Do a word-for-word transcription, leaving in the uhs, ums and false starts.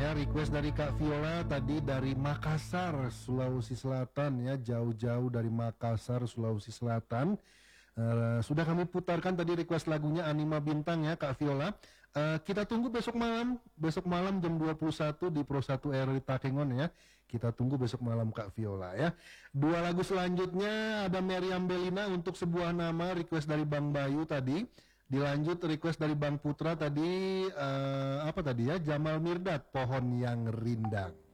ya, request dari Kak Viola tadi dari Makassar, Sulawesi Selatan ya, jauh-jauh dari Makassar, Sulawesi Selatan. Uh, sudah kami putarkan tadi request lagunya Anima Bintang ya Kak Viola. Uh, kita tunggu besok malam, besok malam jam dua puluh satu di Pro satu R W Takengon ya. Kita tunggu besok malam Kak Viola ya. Dua lagu selanjutnya ada Meriam Belina untuk Sebuah Nama, request dari Bang Bayu tadi. Dilanjut request dari Bang Putra tadi, uh, apa tadi ya, Jamal Mirdad, Pohon yang Rindang.